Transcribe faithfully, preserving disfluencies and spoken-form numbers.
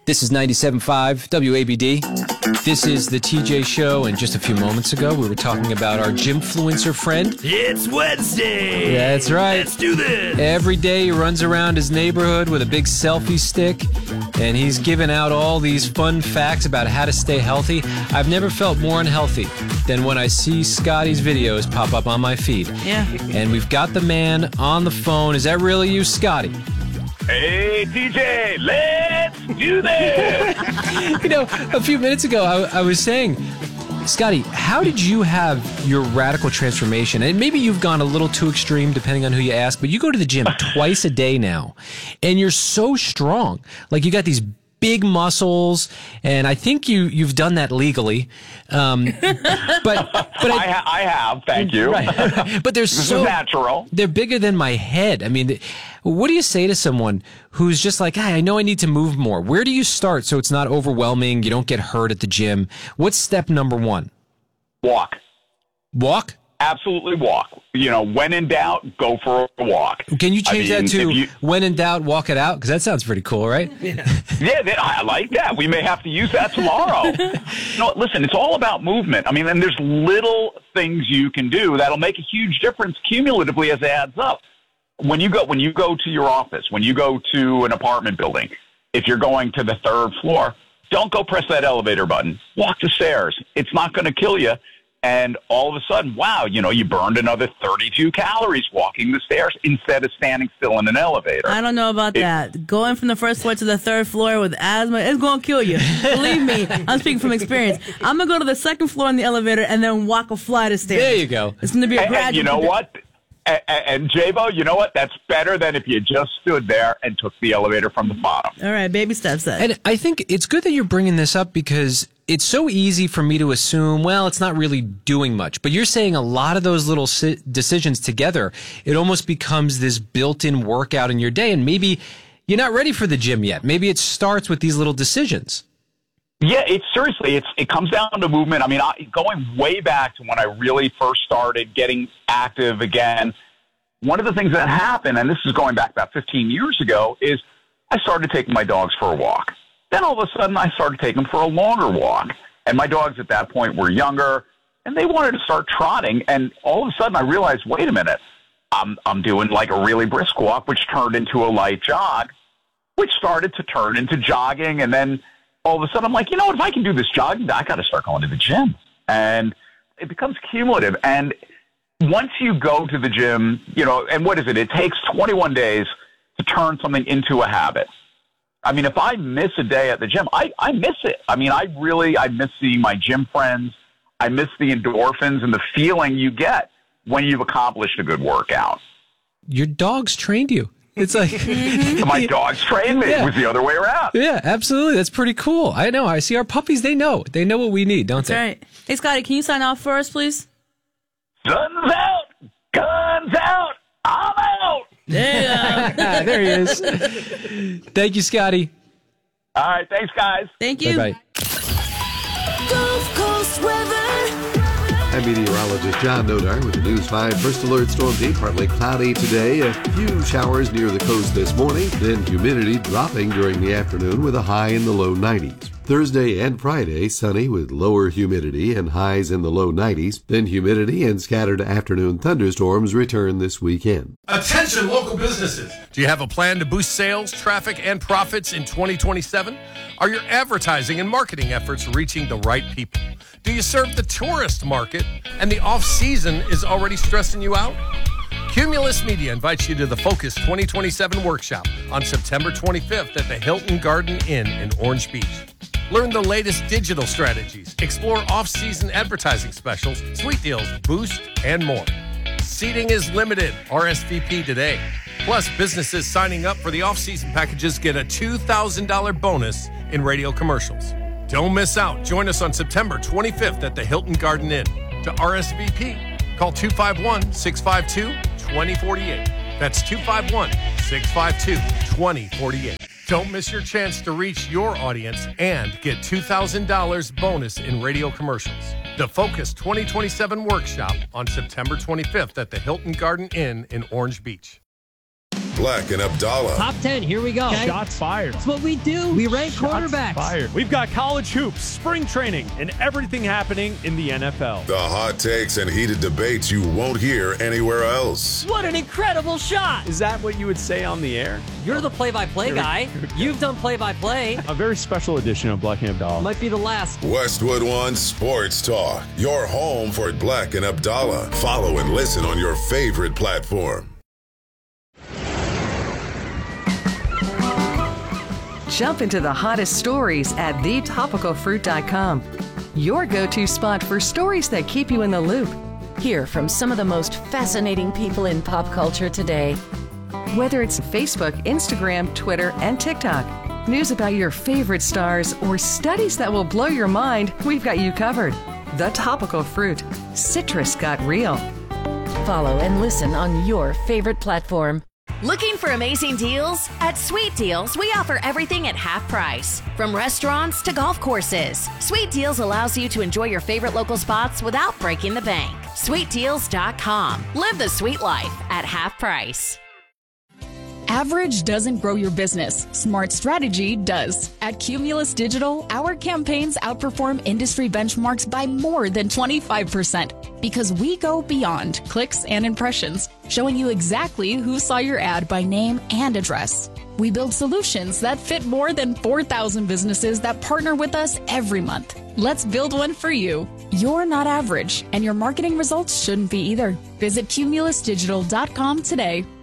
This is ninety-seven point five W A B D. This is the T J Show, and just a few moments ago, we were talking about our Gymfluencer friend. It's Wednesday! That's right. Let's do this! Every day he runs around his neighborhood with a big selfie stick, and he's giving out all these fun facts about how to stay healthy. I've never felt more unhealthy than when I see Scotty's videos pop up on my feed. Yeah. And we've got the man on the phone. Is that really you, Scotty? Hey, D J, let's do this! You know, a few minutes ago, I, I was saying, Scotty, how did you have your radical transformation? And maybe you've gone a little too extreme, depending on who you ask, but you go to the gym twice a day now, and you're so strong. Like, you got these big muscles, and I think you, you've done that legally. Um, but but I, I, ha- I have, thank you. Right. But they're This so is natural. They're bigger than my head. I mean, what do you say to someone who's just like, hey, I know I need to move more? Where do you start so it's not overwhelming, you don't get hurt at the gym? What's step number one? Walk. Walk? Absolutely walk. You know, when in doubt, go for a walk. Can you change I mean, that to you, when in doubt, walk it out? Because that sounds pretty cool, right? Yeah, that, I like that. We may have to use that tomorrow. No, listen, it's all about movement. I mean, and there's little things you can do that'll make a huge difference cumulatively as it adds up. When you go, when you go to your office, when you go to an apartment building, if you're going to the third floor, don't go press that elevator button. Walk the stairs. It's not going to kill you. And all of a sudden, wow, you know, you burned another thirty-two calories walking the stairs instead of standing still in an elevator. I don't know about it, that. Going from the first floor to the third floor with asthma, it's going to kill you. Believe me, I'm speaking from experience. I'm going to go to the second floor in the elevator and then walk a flight of stairs. There you go. It's going to be a and, gradual. and you know what? And, and J-Bo, you know what? That's better than if you just stood there and took the elevator from the bottom. All right, baby steps then. And I think it's good that you're bringing this up because it's so easy for me to assume, well, it's not really doing much. But you're saying a lot of those little si- decisions together, it almost becomes this built-in workout in your day. And maybe you're not ready for the gym yet. Maybe it starts with these little decisions. Yeah, it's seriously, it's it comes down to movement. I mean, I, going way back to when I really first started getting active again, one of the things that happened, and this is going back about fifteen years ago, is I started taking my dogs for a walk. Then all of a sudden, I started taking them for a longer walk. And my dogs at that point were younger, and they wanted to start trotting. And all of a sudden, I realized, wait a minute, I'm I'm doing like a really brisk walk, which turned into a light jog, which started to turn into jogging, and then all of a sudden, I'm like, you know what, if I can do this jogging, I got to start going to the gym. And it becomes cumulative. And once you go to the gym, you know, and what is it? It takes twenty-one days to turn something into a habit. I mean, if I miss a day at the gym, I, I miss it. I mean, I really, I miss seeing my gym friends. I miss the endorphins and the feeling you get when you've accomplished a good workout. Your dogs trained you. It's like my dogs trained me. Yeah. It was the other way around. Yeah, absolutely. That's pretty cool. I know. I see our puppies. They know. They know what we need, don't That's they? right. Hey, Scotty, can you sign off for us, please? Guns out, guns out, I'm out. There you go. There he is. Thank you, Scotty. All right, thanks, guys. Thank you. Bye-bye. Gulf Coast weather. I'm meteorologist John Nodar with the News five First Alert Storm Team. Partly cloudy today. A few showers near the coast this morning. Then humidity dropping during the afternoon with a high in the low nineties. Thursday and Friday, sunny with lower humidity and highs in the low nineties. Then humidity and scattered afternoon thunderstorms return this weekend. Attention local businesses. Do you have a plan to boost sales, traffic, and profits in twenty twenty-seven? Are your advertising and marketing efforts reaching the right people? Do you serve the tourist market and the off-season is already stressing you out? Cumulus Media invites you to the Focus twenty twenty-seven workshop on September twenty-fifth at the Hilton Garden Inn in Orange Beach. Learn the latest digital strategies, explore off-season advertising specials, sweet deals, boost, and more. Seating is limited. R S V P today. Plus, businesses signing up for the off-season packages get a two thousand dollars bonus in radio commercials. Don't miss out. Join us on September twenty-fifth at the Hilton Garden Inn. To R S V P, call two five one, six five two, two zero four eight. That's two five one, six five two, two zero four eight. Don't miss your chance to reach your audience and get two thousand dollars bonus in radio commercials. The Focus twenty twenty-seven workshop on September twenty-fifth at the Hilton Garden Inn in Orange Beach. Black and Abdallah. Top ten, here we go. Okay. Shots fired. That's what we do. We rank Shots quarterbacks. Fired. We've got college hoops, spring training, and everything happening in the N F L. The hot takes and heated debates you won't hear anywhere else. What an incredible shot. Is that what you would say on the air? You're the play-by-play guy. You've done play-by-play. A very special edition of Black and Abdallah. Might be the last. Westwood One Sports Talk. Your home for Black and Abdallah. Follow and listen on your favorite platform. Jump into the hottest stories at the topical fruit dot com. Your go-to spot for stories that keep you in the loop. Hear from some of the most fascinating people in pop culture today. Whether it's Facebook, Instagram, Twitter, and TikTok, news about your favorite stars, or studies that will blow your mind, we've got you covered. The Topical Fruit. Citrus got real. Follow and listen on your favorite platform. Looking for amazing deals? At Sweet Deals, we offer everything at half price. From restaurants to golf courses, Sweet Deals allows you to enjoy your favorite local spots without breaking the bank. sweet deals dot com. Live the sweet life at half price. Average doesn't grow your business. Smart strategy does. At Cumulus Digital, our campaigns outperform industry benchmarks by more than twenty-five percent because we go beyond clicks and impressions, showing you exactly who saw your ad by name and address. We build solutions that fit more than four thousand businesses that partner with us every month. Let's build one for you. You're not average, and your marketing results shouldn't be either. Visit cumulus digital dot com today.